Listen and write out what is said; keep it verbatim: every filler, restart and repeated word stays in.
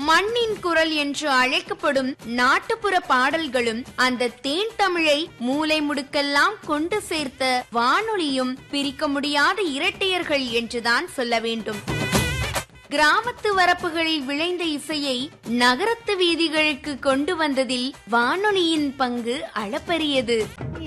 மண்ணின் குரல் என்று அழைக்கப்படும் நாட்டுப்புற பாடல்களும் அந்த தேன் தமிழை மூலை முடுக்கெல்லாம் கொண்டு சேர்த்த வானொலியும் பிரிக்க முடியாத இரட்டையர்கள் என்றுதான் சொல்ல வேண்டும். கிராமத்து வரப்புகளில் விளைந்த இசையை நகரத்து வீதிகளுக்கு கொண்டு வந்ததில் வானொலியின் பங்கு அளப்பரியது.